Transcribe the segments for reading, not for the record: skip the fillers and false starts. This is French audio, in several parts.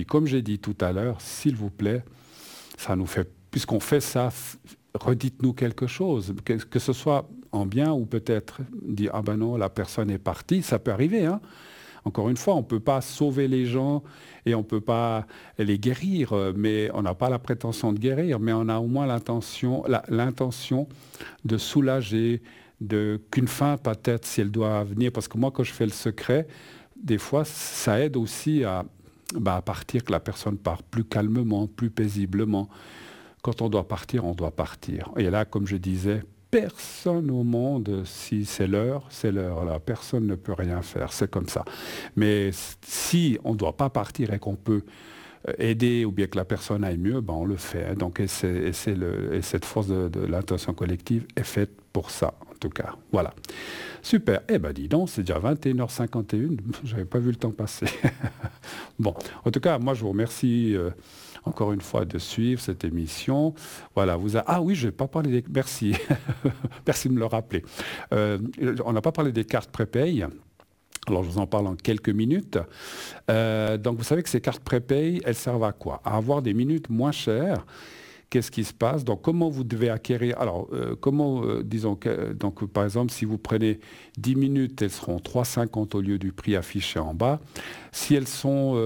puis comme j'ai dit tout à l'heure, s'il vous plaît, ça nous fait, puisqu'on fait ça, redites-nous quelque chose, que ce soit en bien ou peut-être dire ah ben non, la personne est partie, ça peut arriver, hein. Encore une fois, on ne peut pas sauver les gens et on ne peut pas les guérir, mais on n'a pas la prétention de guérir, mais on a au moins l'intention de soulager, qu'une fin peut-être si elle doit venir, parce que moi quand je fais le secret, des fois ça aide aussi à partir, que la personne part plus calmement, plus paisiblement. Quand on doit partir, on doit partir. Et là, comme je disais, personne au monde, si c'est l'heure, c'est l'heure. Là, personne ne peut rien faire, c'est comme ça. Mais si on ne doit pas partir et qu'on peut aider ou bien que la personne aille mieux, on le fait. Hein. Donc, et cette force de l'intention collective est faite pour ça, en tout cas. Voilà. Super. Eh ben dis donc, c'est déjà 21h51. Je n'avais pas vu le temps passer. Bon, en tout cas, moi, je vous remercie encore une fois de suivre cette émission. Voilà, Ah oui, je n'ai pas parlé des... Merci. Merci de me le rappeler. On n'a pas parlé des cartes prépay. Alors, je vous en parle en quelques minutes. Donc, vous savez que ces cartes prépay, elles servent à quoi? À avoir des minutes moins chères. Qu'est-ce qui se passe? Donc, comment vous devez acquérir? Alors, disons que, donc, par exemple, si vous prenez 10 minutes, elles seront 3,50 au lieu du prix affiché en bas. Si elles sont,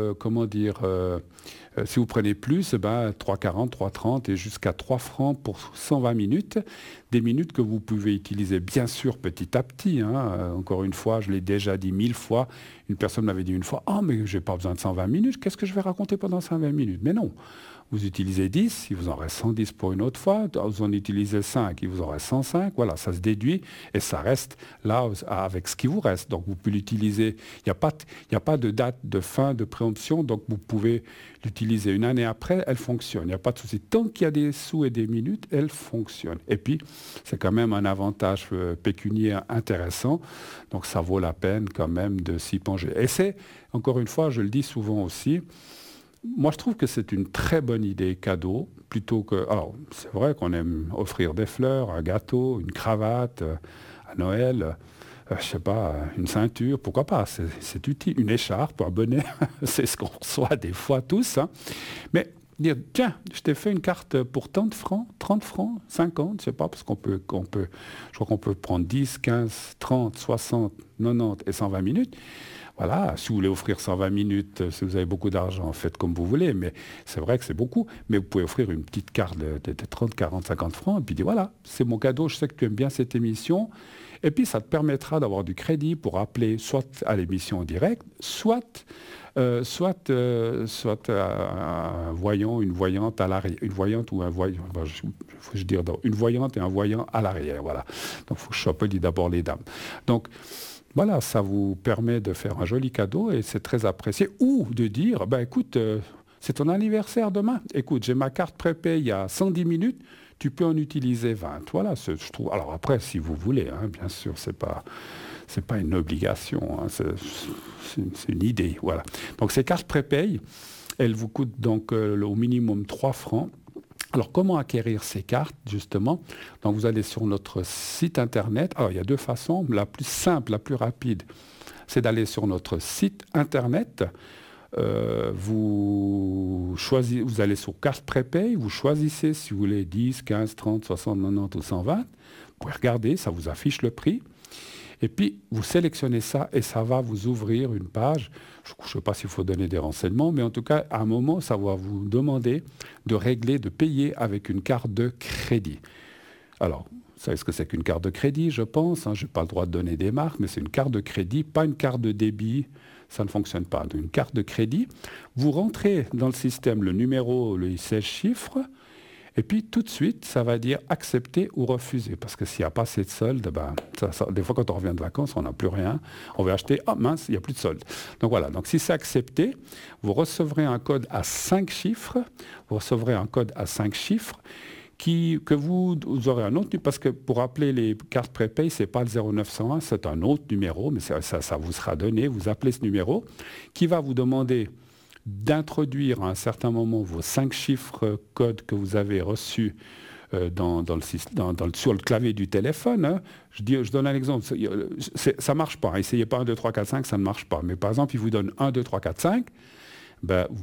si vous prenez plus, 3,40, 3,30 et jusqu'à 3 francs pour 120 minutes. Des minutes que vous pouvez utiliser, bien sûr, petit à petit. Hein. Encore une fois, je l'ai déjà dit 1000 fois. Une personne m'avait dit une fois, « Oh, mais je n'ai pas besoin de 120 minutes. Qu'est-ce que je vais raconter pendant 120 minutes ?» Mais non. Vous utilisez 10, il vous en reste 110 pour une autre fois. Vous en utilisez 5, il vous en reste 105. Voilà, ça se déduit et ça reste là avec ce qui vous reste. Donc, vous pouvez l'utiliser. Il n'y a pas de date de fin, de préemption. Donc, vous pouvez l'utiliser une année après, elle fonctionne. Il n'y a pas de souci. Tant qu'il y a des sous et des minutes, elle fonctionne. Et puis, c'est quand même un avantage pécuniaire intéressant. Donc, ça vaut la peine quand même de s'y plonger. Et c'est, encore une fois, je le dis souvent aussi, moi, je trouve que c'est une très bonne idée cadeau, plutôt que... Alors, c'est vrai qu'on aime offrir des fleurs, un gâteau, une cravate à Noël, je sais pas, une ceinture, pourquoi pas, c'est utile, une écharpe, un bonnet, c'est ce qu'on reçoit des fois tous. Hein. Mais dire, tiens, je t'ai fait une carte pour tant de francs, 30 francs, 50, je sais pas, parce je crois qu'on peut prendre 10, 15, 30, 60, 90 et 120 minutes. Voilà, si vous voulez offrir 120 minutes, si vous avez beaucoup d'argent, faites comme vous voulez, mais c'est vrai que c'est beaucoup. Mais vous pouvez offrir une petite carte de 30, 40, 50 francs, et puis dire, voilà, c'est mon cadeau, je sais que tu aimes bien cette émission. Et puis, ça te permettra d'avoir du crédit pour appeler soit à l'émission en direct, soit un voyant, une voyante à l'arrière, une voyante ou un voyant, une voyante et un voyant à l'arrière, voilà. Donc, il faut que je chope d'abord les dames. Donc, voilà, ça vous permet de faire un joli cadeau et c'est très apprécié. Ou de dire, écoute, c'est ton anniversaire demain. Écoute, j'ai ma carte prépay il y a 110 minutes, tu peux en utiliser 20. Voilà, je trouve. Alors après, si vous voulez, hein, bien sûr, c'est pas une obligation, hein, c'est une idée. Voilà. Donc ces cartes prépay, elles vous coûtent donc au minimum 3 francs. Alors, comment acquérir ces cartes, justement? Donc, vous allez sur notre site Internet. Alors, il y a deux façons. La plus simple, la plus rapide, c'est d'aller sur notre site Internet. Vous allez sur carte prépay, vous choisissez si vous voulez 10, 15, 30, 60, 90 ou 120. Vous pouvez regarder, ça vous affiche le prix. Et puis, vous sélectionnez ça et ça va vous ouvrir une page. Je ne sais pas s'il faut donner des renseignements, mais en tout cas, à un moment, ça va vous demander de régler, de payer avec une carte de crédit. Alors, vous savez ce que c'est qu'une carte de crédit, je pense. Hein, je n'ai pas le droit de donner des marques, mais c'est une carte de crédit, pas une carte de débit. Ça ne fonctionne pas. Donc, une carte de crédit, vous rentrez dans le système le numéro, les 16 chiffres, et puis tout de suite, ça va dire accepter ou refuser. Parce que s'il n'y a pas assez de solde, des fois quand on revient de vacances, on n'a plus rien. On veut acheter, ah mince, il n'y a plus de solde. Donc voilà, donc si c'est accepté, vous recevrez un code à 5 chiffres. Vous recevrez un code à 5 chiffres que vous aurez un autre, parce que pour appeler les cartes prépay, ce n'est pas le 0901, c'est un autre numéro, mais ça vous sera donné. Vous appelez ce numéro qui va vous demander d'introduire à un certain moment vos 5 chiffres codes que vous avez reçus sur le clavier du téléphone. Hein. Je donne un exemple. Ça ne marche pas. Essayez pas 1, 2, 3, 4, 5, ça ne marche pas. Mais par exemple, il vous donne 1, 2, 3, 4, 5.